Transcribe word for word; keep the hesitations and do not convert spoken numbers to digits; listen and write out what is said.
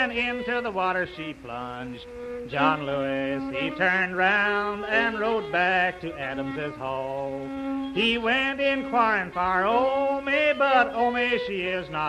and into the water she plunged. John Lewis, he turned round and rode back to Adams's hall. He went inquiring for Omi, but Omi, she is not